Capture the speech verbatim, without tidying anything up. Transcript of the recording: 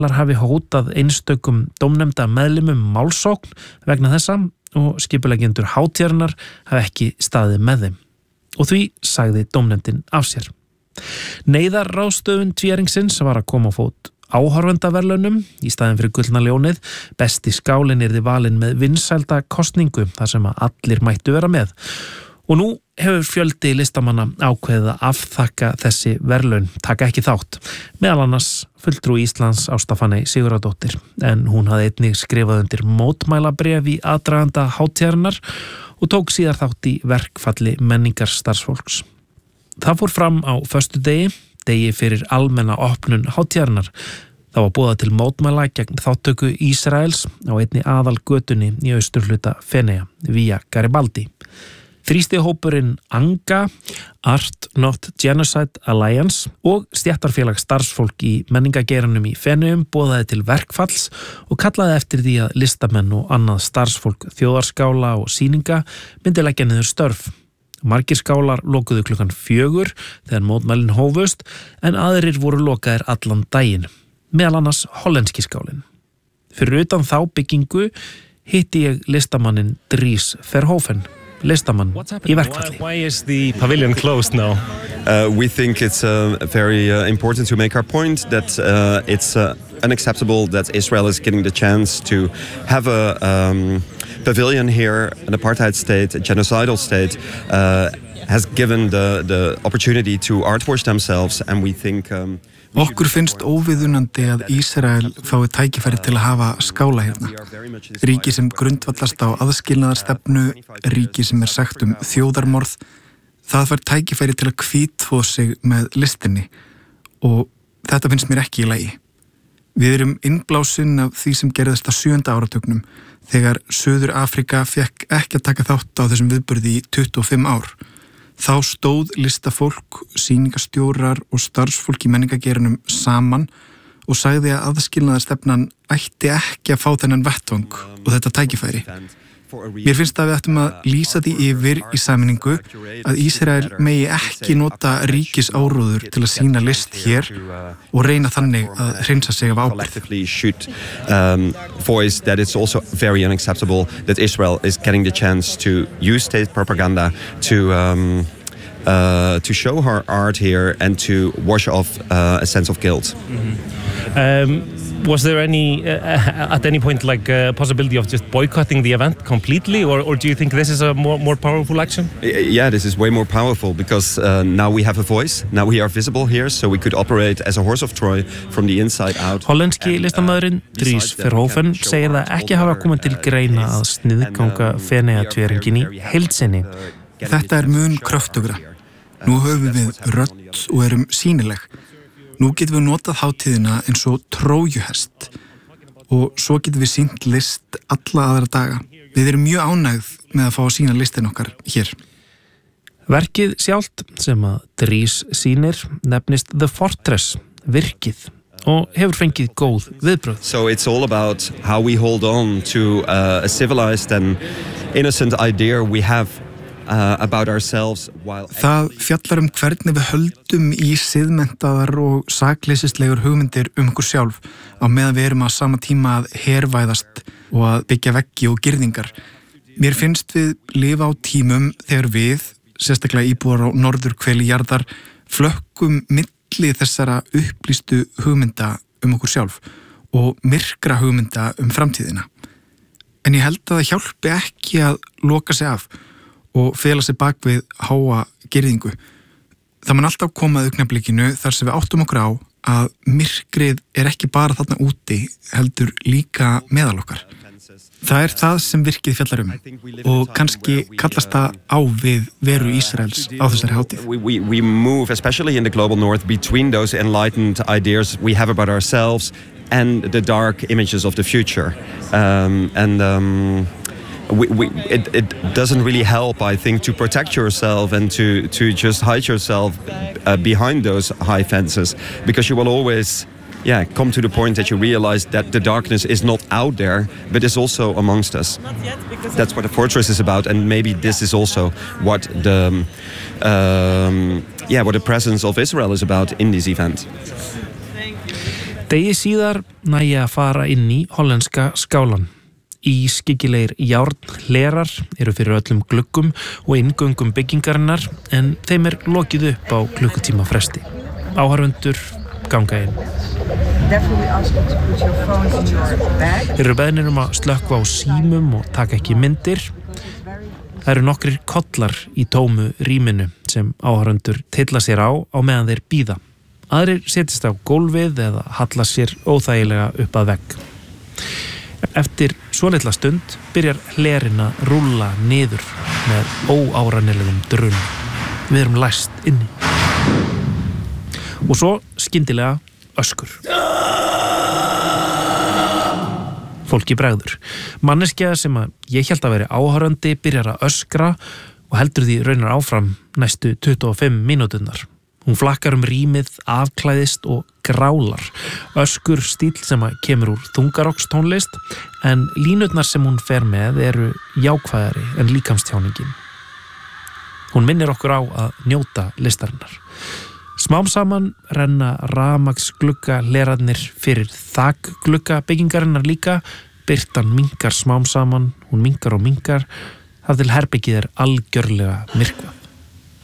hafi hótað einstökum dómnefnda meðlimum málsókn vegna þessa og skipuleggjendur hátíðarinnar hafi ekki staðið með þeim. Og því sagði dómnefndin af sér. Neyðarráðstöfun tvíæringsins var að koma á fót áhorfendaverðlaunum í staðinn fyrir gullna ljónið. Besti skálinn yrði valinn með vinsælda kosningu þar sem að allir mættu vera með. Og nú hefur fjöldi listamanna ákveðið að afþakka þessi verðlaun, taka ekki þátt. Meðal annars fulltrúi Íslands Ásta Fanney Sigurðardóttir, en hún hafði einnig skrifað undir mótmælabréf í aðdraganda hátíðarinnar og tók síðar þátt í verkfalli menningarstarfsfólks. Það fór fram á föstudegi, degi fyrir almenna opnun hátíðarinnar. Það var boðað til mótmæla gegn þáttöku Ísraels á einni aðal götunni í austurhluta Feneyja, Via Garibaldi. Þrýstihópurinn ANGA, Art Not Genocide Alliance og stéttarfélag starfsfólk í menningageiranum í Feneyjum boðaði til verkfalls og kallaði eftir því að listamenn og annað starfsfólk þjóðarskála og sýninga myndi leggja niður störf. Margir skálar lokuðu klukkan fjögur þegar mótmælin hófust en aðrir voru lokaðir allan daginn, meðal annars hollenski skálinn. Fyrir utan þá byggingu hitti ég listamannin Dries Verhoeven. Listamann í verkfalli. Why is the pavilion closed now? Uh, we think it's uh, very uh, important to make our point that uh, it's uh, unacceptable that Israel is getting the chance to have a um, pavilion here, an apartheid state, a genocidal state, uh, has given the, the opportunity to artworks themselves, and we think... Um, Okkur finnst óviðunandi að Ísrael fái tækifæri til að hafa skála hérna. Ríki sem grundvallast á aðskilnaðarstefnu, ríki sem er sagt um þjóðarmorð, það fær tækifæri til að hvítþvo sig með listinni og þetta finnst mér ekki í lagi. Við erum innblásinn af því sem gerðist á sjöunda áratugnum þegar Suður Afrika fekk ekki að taka þátt á þessum viðburði í tuttugu og fimm ár. Þá stóð listafólk, sýningastjórar og starfsfólk í menningageiranum saman og sagði að aðskilnaðarstefnan ætti ekki að fá þennan vettvang og þetta tækifæri. Mér finnst að við ættum að lýsa því yfir í sameiningu að Ísrael megi ekki nota ríkisáróður til að sýna list hér og reyna þannig að hreinsa sig af ábyrgð. Um, voice that it's also very unacceptable that Israel is getting the chance to use state propaganda to um, uh, to show her art here and to wash off uh, a sense of guilt. Mm-hmm. um, Was there any, uh, at any point, like a possibility of just boycotting the event completely, or, or do you think this is a more, more powerful action? Yeah, this is way more powerful because uh, now we have a voice, now we are visible here, so we could operate as a horse of Troy from the inside out. Hollenski listamæðurinn Dries Verhoeven segir það ekki hafa komið til greina að sniðganga Feneyjatvíæringin í heild sinni. Þetta er mun kröftugra. Nú höfum við rödd og erum sýnileg. Nú getum við notað hátíðina eins og trójuhest og svo getum við sýnt list alla aðra daga. Við erum mjög ánægð með að fá að sýna listin okkar hér. Verkið sjálft sem að Dries sýnir nefnist The Fortress, virkið, og hefur fengið góð viðbrögð. So it's all about how we hold on to uh, a civilized and innocent idea we have Uh, about ourselves while... Það fjallar um hvernig við höldum í siðmenntaðar og sakleysislegur hugmyndir um okkur sjálf á meðan við erum á sama tíma að hervæðast og að byggja veggi og girðingar. Mér finnst við lifa á tímum þegar við, sérstaklega íbúar á norðurhveli jarðar, flökkum milli þessara upplýstu hugmynda um okkur sjálf og myrkra hugmynda um framtíðina. En ég held að það hjálpi ekki að loka sig af og fela sig bak við háa girðingu. Það mun alltaf koma að augnablikinu þar sem við áttum okkur á að myrkrið er ekki bara þarna úti, heldur líka meðal okkar. Það er það sem virkið fjallar um og kannski kallast það á við veru Ísraels á þessari hátíð. We, we, we move, especially in the global north, between those enlightened ideas we have about ourselves and the dark images of the future. Um, and... Um, We, we, it, it doesn't really help, I think, to protect yourself and to, to just hide yourself uh, behind those high fences, because you will always yeah, come to the point that you realize that the darkness is not out there, but is also amongst us. That's what the fortress is about, and maybe this is also what the, um, yeah, what the presence of Israel is about in this event. Degi síðar næja að fara inn í hollenska skálan. Ískyggilegir járnhlerar eru fyrir öllum gluggum og inngöngum byggingarinnar en þeim er lokið upp á klukkutíma fresti. Áhorfendur ganga inn. Eru beðnir um að slökkva á símum og taka ekki myndir. Það eru nokkrir kollar í tómu rýminu sem áhorfendur tylla sér á á meðan þeir bíða. Aðrir setjast á gólfið eða halla sér óþægilega upp að vegg. Eftir svolitla stund byrjar hlerin að rúlla niður með óárænilegum drunn. Við erum læst inni. Og svo skyndilega öskur. Fólki bregður. Manneskja sem að ég hélt að veri áhorfandi byrjar að öskra og heldur því raunar áfram næstu tuttugu og fimm mínúturnar. Hún flakkar um rýmið, afklæðist og grálar. Öskur stíll sem að kemur úr þungarokstónlist en línurnar sem hún fer með eru jákvæðari en líkamstjáningin. Hún minnir okkur á að njóta listarinnar. Smám saman renna rafmagnsglugga hlerarnir fyrir þakglugga byggingarinnar líka. Birtan minkar smám saman, hún minkar og minkar þar til herbergið er algjörlega myrkvað.